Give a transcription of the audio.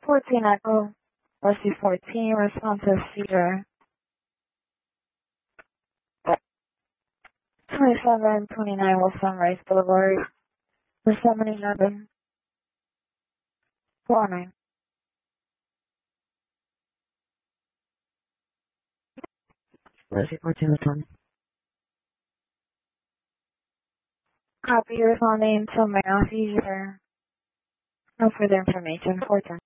14 Echo, Rusty 14, responsive Cedar. 2729 Will Sunrise Boulevard, for 7749. Rusty 14 return. Copy, responding to my officer. No further information. 410.